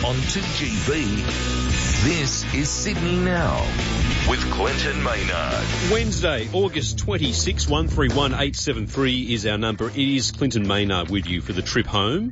on 2GB. This is Sydney Now with Clinton Maynard. Wednesday, August 26, 131 873 is our number. It is Clinton Maynard with you for the trip home.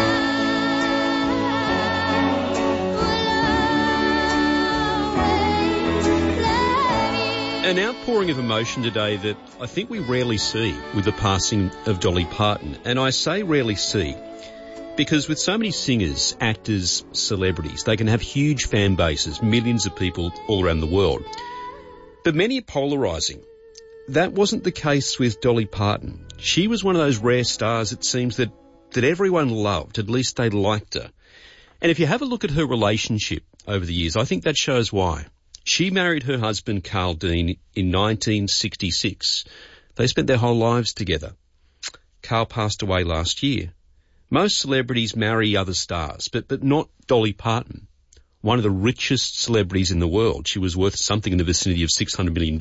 An outpouring of emotion today that I think we rarely see with the passing of Dolly Parton. And I say rarely see because with so many singers, actors, celebrities, they can have huge fan bases, millions of people all around the world. But many are polarising. That wasn't the case with Dolly Parton. She was one of those rare stars, it seems, that everyone loved. At least they liked her. And if you have a look at her relationship over the years, I think that shows why. She married her husband, Carl Dean, in 1966. They spent their whole lives together. Carl passed away last year. Most celebrities marry other stars, but not Dolly Parton, one of the richest celebrities in the world. She was worth something in the vicinity of $600 million.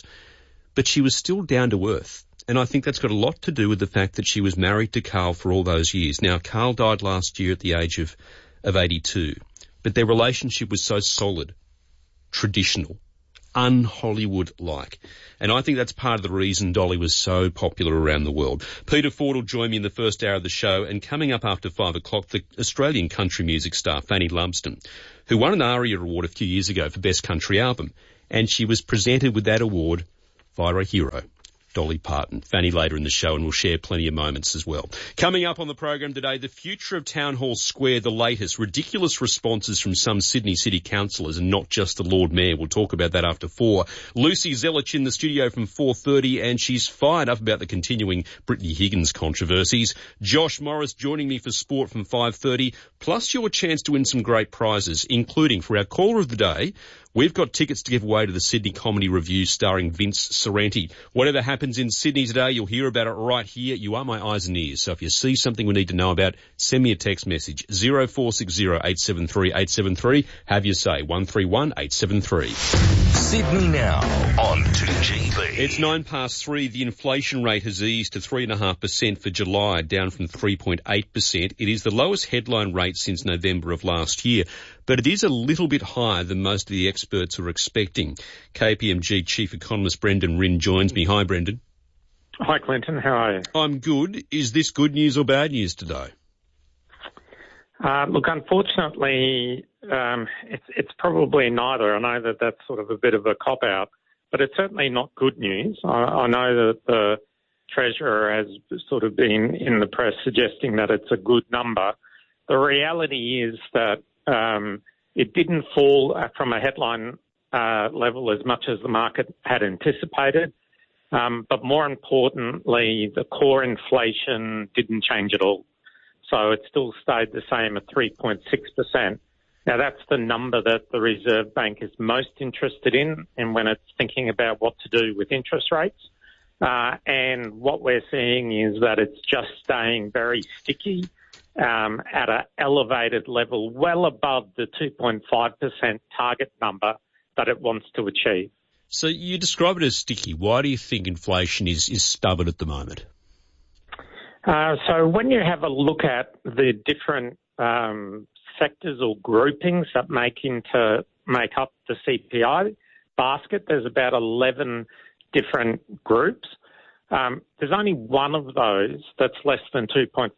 But she was still down to earth. And I think that's got a lot to do with the fact that she was married to Carl for all those years. Now, Carl died last year at the age of 82. But their relationship was so solid, traditional, un-Hollywood-like. And I think that's part of the reason Dolly was so popular around the world. Peter Ford will join me in the first hour of the show, and coming up after 5 o'clock, the Australian country music star Fanny Lumsden, who won an ARIA award a few years ago for Best Country Album, and she was presented with that award via a hero, Dolly Parton. Fanny later in the show, and we'll share plenty of moments as well. Coming up on the program today, the future of Town Hall Square, the latest. Ridiculous responses from some Sydney City councillors and not just the Lord Mayor. We'll talk about that after 4. Lucy Zelich in the studio from 4:30, and she's fired up about the continuing Brittany Higgins controversies. Josh Morris joining me for sport from 5:30, plus your chance to win some great prizes, including for our caller of the day. We've got tickets to give away to the Sydney Comedy Review starring Vince Sorrenti. Whatever happens in Sydney today, you'll hear about it right here. You are my eyes and ears. So if you see something we need to know about, send me a text message, 0460 873 873. Have your say, 131 873. Sydney Now on 2GB. It's 3:09. The inflation rate has eased to 3.5% for July, down from 3.8%. It is the lowest headline rate since November of last year, but it is a little bit higher than most of the experts are expecting. KPMG Chief Economist Brendan Rinn joins me. Hi, Brendan. Hi, Clinton. How are you? I'm good. Is this good news or bad news today? Look, unfortunately, it's probably neither. I know that that's sort of a bit of a cop-out, but it's certainly not good news. I know that the Treasurer has sort of been in the press suggesting that it's a good number. The reality is that it didn't fall from a headline level as much as the market had anticipated. But more importantly, the core inflation didn't change at all. So it still stayed the same at 3.6%. Now, that's the number that the Reserve Bank is most interested in and when it's thinking about what to do with interest rates. And what we're seeing is that it's just staying very sticky at an elevated level, well above the 2.5% target number that it wants to achieve. So you describe it as sticky. Why do you think inflation is stubborn at the moment? So when you have a look at the different sectors or groupings that make up the CPI basket, there's about 11 different groups. There's only one of those that's less than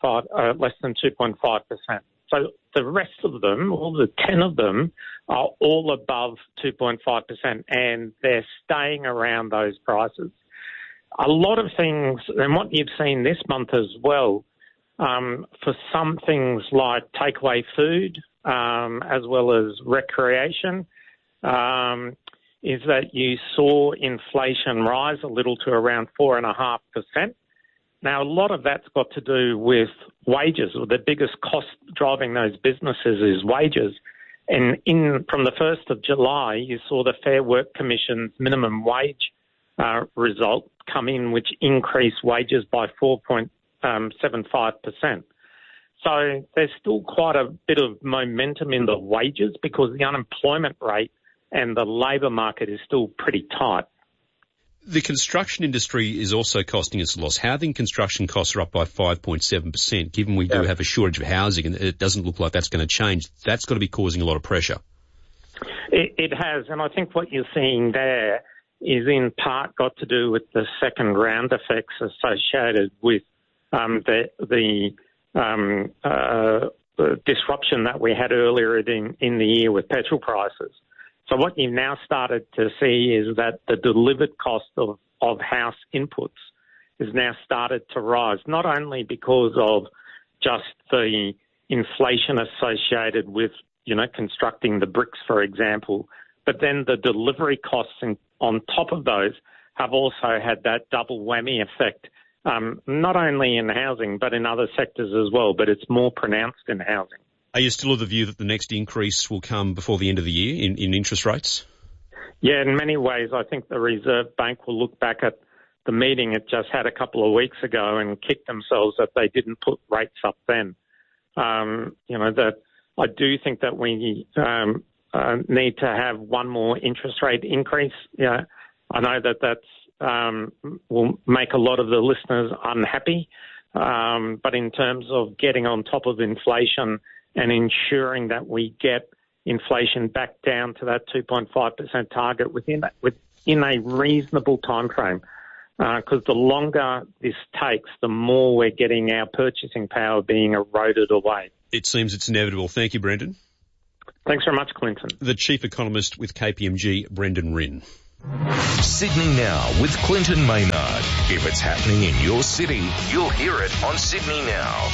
2.5%. So the rest of them, all the 10 of them, are all above 2.5%, and they're staying around those prices. A lot of things, and what you've seen this month as well, for some things like takeaway food, as well as recreation, is that you saw inflation rise a little to around 4.5%. Now, a lot of that's got to do with wages. The biggest cost driving those businesses is wages. And from the 1st of July, you saw the Fair Work Commission's minimum wage result come in, which increased wages by 4.75%. So there's still quite a bit of momentum in the wages because the unemployment rate and the labour market is still pretty tight. The construction industry is also costing us a loss. Housing construction costs are up by 5.7%. Given we do have a shortage of housing and it doesn't look like that's going to change, that's got to be causing a lot of pressure. It has, and I think what you're seeing there is in part got to do with the second round effects associated with the disruption that we had earlier in the year with petrol prices. So what you've now started to see is that the delivered cost of house inputs has now started to rise, not only because of just the inflation associated with, constructing the bricks, for example, but then the delivery costs on top of those have also had that double whammy effect, not only in housing but in other sectors as well, but it's more pronounced in housing. Are you still of the view that the next increase will come before the end of the year in interest rates? Yeah, in many ways, I think the Reserve Bank will look back at the meeting it just had a couple of weeks ago and kick themselves that they didn't put rates up then. That I do think that we need to have one more interest rate increase. Yeah, I know that's will make a lot of the listeners unhappy, but in terms of getting on top of inflation and ensuring that we get inflation back down to that 2.5% target within a reasonable time frame. Because the longer this takes, the more we're getting our purchasing power being eroded away. It seems it's inevitable. Thank you, Brendan. Thanks very much, Clinton. The Chief Economist with KPMG, Brendan Rinn. Sydney Now with Clinton Maynard. If it's happening in your city, you'll hear it on Sydney Now.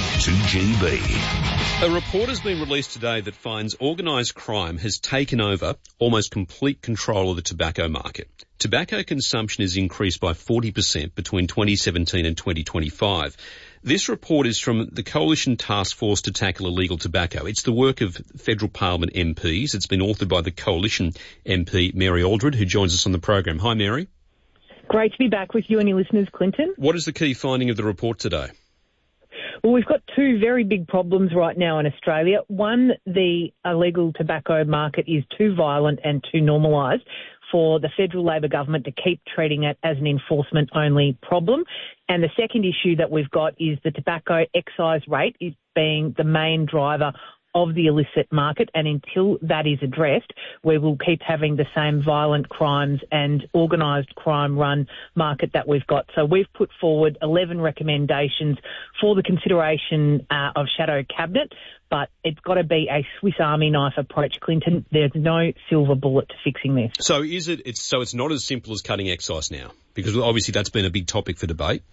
2GB. A report has been released today that finds organised crime has taken over almost complete control of the tobacco market. Tobacco consumption has increased by 40% between 2017 and 2025. This report is from the Coalition Task Force to Tackle Illegal Tobacco. It's the work of Federal Parliament MPs. It's been authored by the Coalition MP, Mary Aldred, who joins us on the program. Hi, Mary. Great to be back with you and your listeners, Clinton. What is the key finding of the report today? Well, we've got two very big problems right now in Australia. One, the illegal tobacco market is too violent and too normalised for the federal Labor government to keep treating it as an enforcement-only problem. And the second issue that we've got is the tobacco excise rate is being the main driver of the illicit market, and until that is addressed, we will keep having the same violent crimes and organised crime run market that we've got. So we've put forward 11 recommendations for the consideration of Shadow Cabinet, but it's got to be a Swiss Army knife approach, Clinton. There's no silver bullet to fixing this. So it's not as simple as cutting excise now? Because obviously that's been a big topic for debate.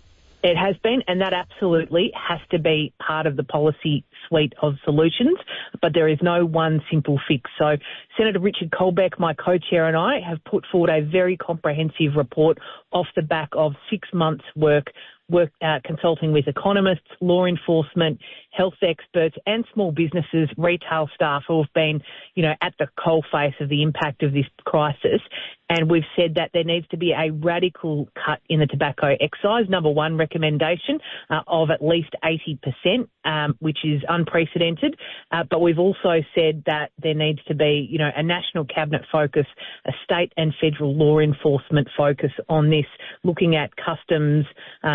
It has been, and that absolutely has to be part of the policy suite of solutions, but there is no one simple fix. So Senator Richard Colbeck, my co-chair, and I have put forward a very comprehensive report off the back of 6 months' work consulting with economists, law enforcement, health experts and small businesses, retail staff who have been, at the coalface of the impact of this crisis. And we've said that there needs to be a radical cut in the tobacco excise, number one recommendation, of at least 80%, which is unprecedented. But we've also said that there needs to be, a national cabinet focus, a state and federal law enforcement focus on this, looking at customs,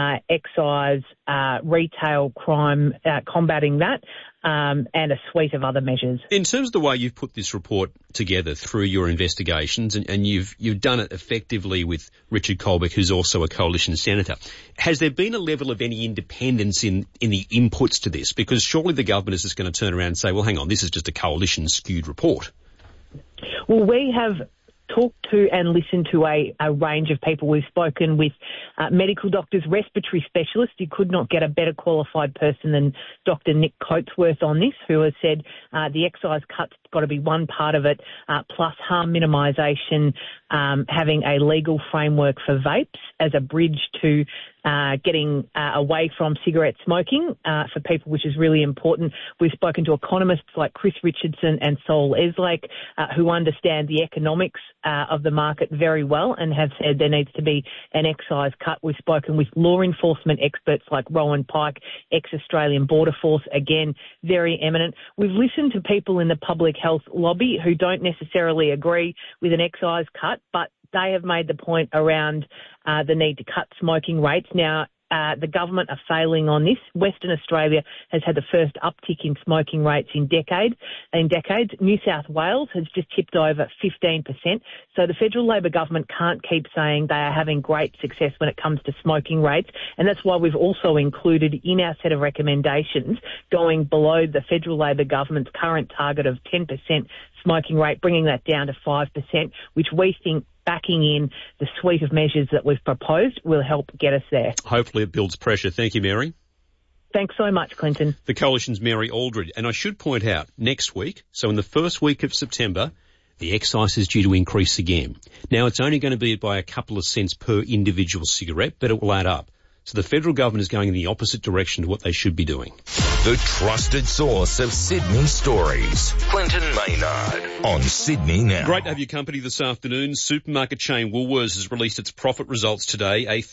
excise, retail crime, combating that, and a suite of other measures. In terms of the way you've put this report together through your investigations, and you've done it effectively with Richard Colbeck, who's also a coalition senator, has there been a level of any independence in the inputs to this? Because surely the government is just going to turn around and say, well, hang on, this is just a coalition-skewed report. Well, we have talked to and listened to a range of people. We've spoken with medical doctors, respiratory specialists. You could not get a better qualified person than Dr. Nick Coatsworth on this, who has said the excise cut's got to be one part of it, plus harm minimisation, having a legal framework for vapes as a bridge to getting away from cigarette smoking for people, which is really important. We've spoken to economists like Chris Richardson and Sol Eslake, who understand the economics of the market very well and have said there needs to be an excise cut. We've spoken with law enforcement experts like Rowan Pike, ex-Australian Border Force, again, very eminent. We've listened to people in the public health lobby who don't necessarily agree with an excise cut, but they have made the point around the need to cut smoking rates. Now, the government are failing on this. Western Australia has had the first uptick in smoking rates in decades. New South Wales has just tipped over 15%. So the federal Labor government can't keep saying they are having great success when it comes to smoking rates. And that's why we've also included in our set of recommendations going below the federal Labor government's current target of 10% smoking rate, bringing that down to 5%, which we think backing in the suite of measures that we've proposed will help get us there. Hopefully it builds pressure. Thank you, Mary. Thanks so much, Clinton. The Coalition's Mary Aldred. And I should point out, next week, so in the first week of September, the excise is due to increase again. Now, it's only going to be by a couple of cents per individual cigarette, but it will add up. So the federal government is going in the opposite direction to what they should be doing. The trusted source of Sydney stories. Clinton Maynard on Sydney Now. Great to have your company this afternoon. Supermarket chain Woolworths has released its profit results today. A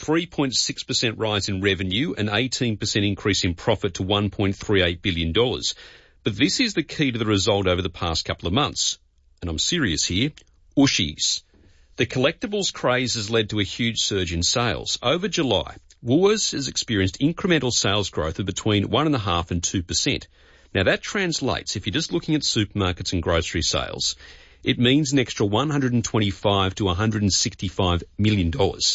3.6% rise in revenue, an 18% increase in profit to $1.38 billion. But this is the key to the result over the past couple of months. And I'm serious here. Ooshies. The collectibles craze has led to a huge surge in sales. Over July, Woolworths has experienced incremental sales growth of between 1.5% and 2%. Now that translates, if you're just looking at supermarkets and grocery sales, it means an extra $125 to $165 million.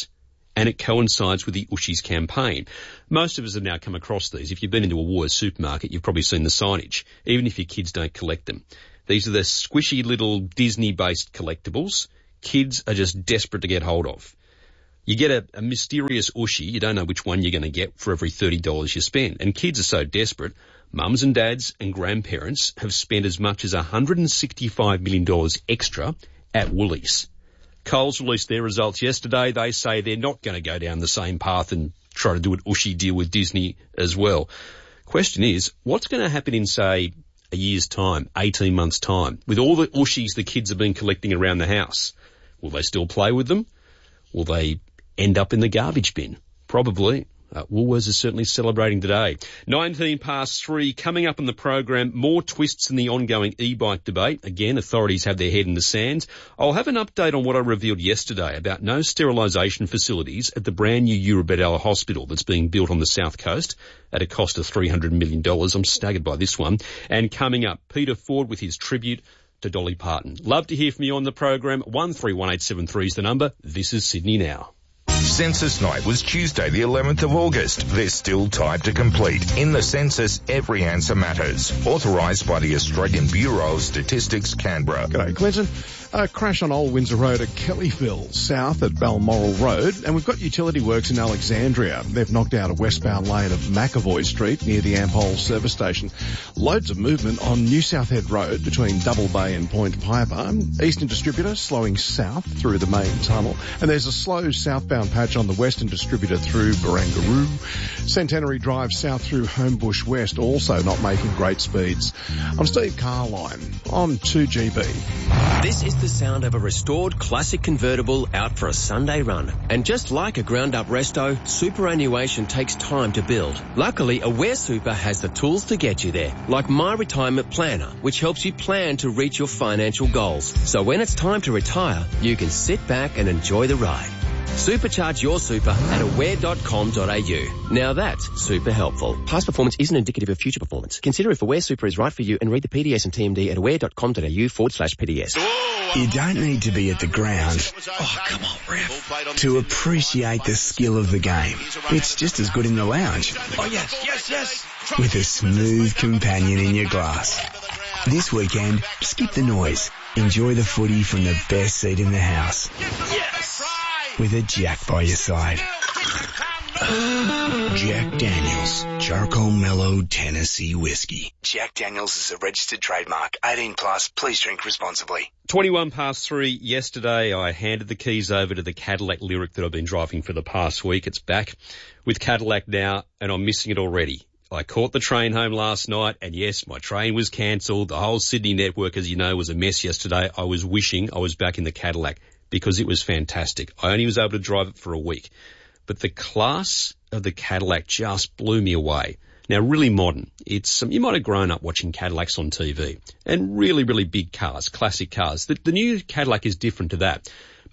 And it coincides with the Ooshies campaign. Most of us have now come across these. If you've been into a Woolworths supermarket, you've probably seen the signage, even if your kids don't collect them. These are the squishy little Disney-based collectibles. Kids are just desperate to get hold of. You get a mysterious Ooshie, you don't know which one you're going to get for every $30 you spend. And kids are so desperate, mums and dads and grandparents have spent as much as $165 million extra at Woolies. Coles released their results yesterday. They say they're not going to go down the same path and try to do an Ooshie deal with Disney as well. Question is, what's going to happen in, say, a year's time, 18 months' time, with all the Ooshies the kids have been collecting around the house? Will they still play with them? Will they end up in the garbage bin? Probably. Woolworths is certainly celebrating today. 3:19. Coming up on the program, more twists in the ongoing e-bike debate. Again, authorities have their head in the sand. I'll have an update on what I revealed yesterday about no sterilisation facilities at the brand new Eurobedella Hospital that's being built on the south coast at a cost of $300 million. I'm staggered by this one. And coming up, Peter Ford with his tribute to Dolly Parton. Love to hear from you on the program. 131873 is the number. This is Sydney Now. Census night was Tuesday, the 11th of August. There's still time to complete. In the census, every answer matters. Authorised by the Australian Bureau of Statistics, Canberra. G'day, Clinton. A crash on Old Windsor Road at Kellyville, south at Balmoral Road. And we've got utility works in Alexandria. They've knocked out a westbound lane of McAvoy Street near the Ampol service station. Loads of movement on New South Head Road between Double Bay and Point Piper. Eastern Distributor slowing south through the main tunnel. And there's a slow southbound patch on the Western Distributor through Barangaroo. Centenary Drive south through Homebush West also not making great speeds. I'm Steve Carline on 2GB. This is the sound of a restored classic convertible out for a Sunday run. And just like a ground-up resto, superannuation takes time to build. Luckily, Aware Super has the tools to get you there, like My Retirement Planner, which helps you plan to reach your financial goals. So when it's time to retire, you can sit back and enjoy the ride. Supercharge your super at aware.com.au. Now that's super helpful. Past performance isn't indicative of future performance. Consider if Aware Super is right for you and read the PDS and TMD at aware.com.au/PDS. You don't need to be at the ground. Oh, come on, ref. To appreciate the skill of the game. It's just as good in the lounge. Oh, yes. With a smooth companion in your glass. This weekend, skip the noise. Enjoy the footy from the best seat in the house. Yes! With a Jack by your side. Jack Daniels, Charcoal Mellow Tennessee Whiskey. Jack Daniels is a registered trademark. 18 plus. Please drink responsibly. 3:21 yesterday, I handed the keys over to the Cadillac Lyric that I've been driving for the past week. It's back with Cadillac now, and I'm missing it already. I caught the train home last night, and yes, my train was cancelled. The whole Sydney network, as you know, was a mess yesterday. I was wishing I was back in the Cadillac because it was fantastic. I only was able to drive it for a week. But the class of the Cadillac just blew me away. Now, really modern. It's you might have grown up watching Cadillacs on TV. And really, really big cars, classic cars. The new Cadillac is different to that.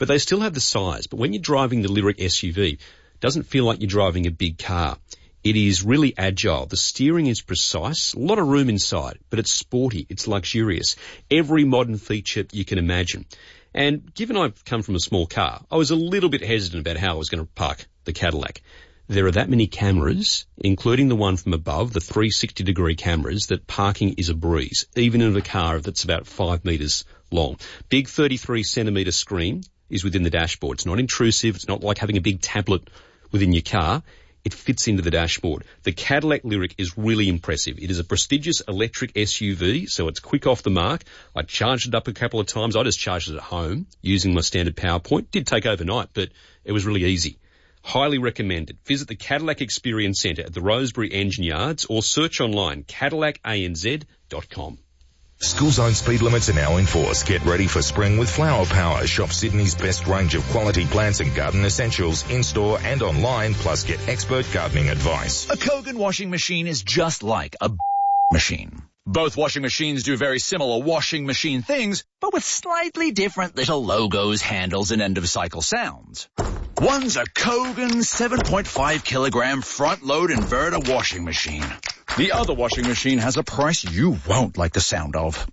but they still have the size. But when you're driving the Lyric SUV, it doesn't feel like you're driving a big car. It is really agile. The steering is precise, a lot of room inside, but it's sporty, it's luxurious. Every modern feature you can imagine. And given I've come from a small car, I was a little bit hesitant about how I was going to park the Cadillac. There are that many cameras, including the one from above, the 360-degree cameras, that parking is a breeze, even in a car that's about 5 metres long. Big 33-centimetre screen is within the dashboard. It's not intrusive. It's not like having a big tablet within your car. It fits into the dashboard. The Cadillac Lyric is really impressive. It is a prestigious electric SUV, so it's quick off the mark. I charged it up a couple of times. I just charged it at home using my standard power point. Did take overnight, but it was really easy. Highly recommended. Visit the Cadillac Experience Centre at the Rosebery Engine Yards or search online CadillacANZ.com. School zone speed limits are now in force. Get ready for spring with Flower Power. Shop Sydney's best range of quality plants and garden essentials in-store and online, plus get expert gardening advice. A Kogan washing machine is just like a machine. Both washing machines do very similar washing machine things, but with slightly different little logos, handles, and end-of-cycle sounds. One's a Kogan 7.5 kilogram front-load inverter washing machine. The other washing machine has a price you won't like the sound of.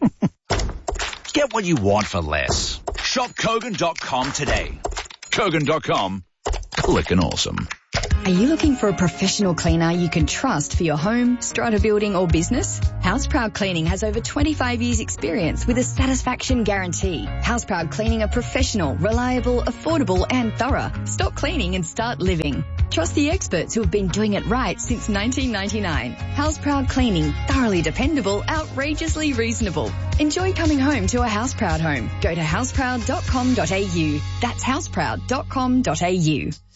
Get what you want for less. Shop Kogan.com today. Kogan.com. Clickin' awesome. Are you looking for a professional cleaner you can trust for your home, strata building or business? Houseproud Cleaning has over 25 years experience with a satisfaction guarantee. Houseproud Cleaning are professional, reliable, affordable and thorough. Stop cleaning and start living. Trust the experts who have been doing it right since 1999. Houseproud Cleaning, thoroughly dependable, outrageously reasonable. Enjoy coming home to a Houseproud home. Go to houseproud.com.au. That's houseproud.com.au.